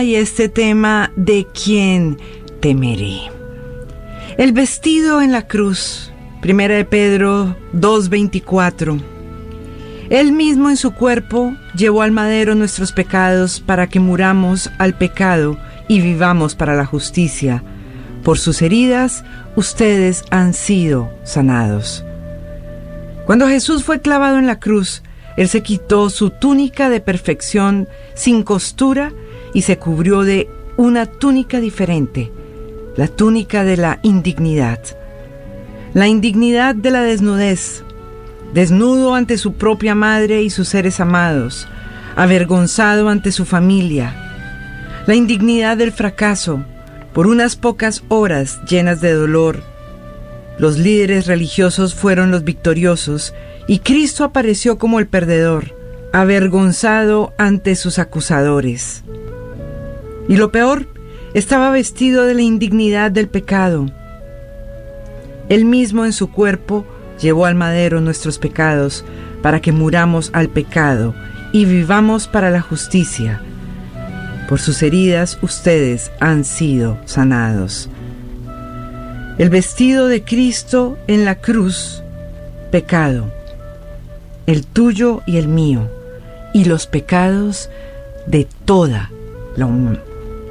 Y este tema, ¿de quién temeré? El vestido en la cruz, 1 de Pedro 2:24. Él mismo en su cuerpo llevó al madero nuestros pecados para que muramos al pecado y vivamos para la justicia. Por sus heridas, ustedes han sido sanados. Cuando Jesús fue clavado en la cruz, Él se quitó su túnica de perfección sin costura y se cubrió de una túnica diferente, la túnica de la indignidad. La indignidad de la desnudez, desnudo ante su propia madre y sus seres amados, avergonzado ante su familia. La indignidad del fracaso, por unas pocas horas llenas de dolor. Los líderes religiosos fueron los victoriosos y Cristo apareció como el perdedor, avergonzado ante sus acusadores. Y lo peor, estaba vestido de la indignidad del pecado. Él mismo en su cuerpo llevó al madero nuestros pecados para que muramos al pecado y vivamos para la justicia. Por sus heridas ustedes han sido sanados. El vestido de Cristo en la cruz, pecado, el tuyo y el mío, y los pecados de toda la humanidad.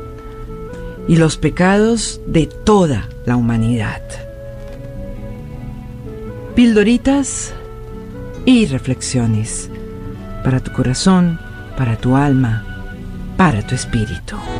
Pildoritas y reflexiones para tu corazón, para tu alma, para tu espíritu.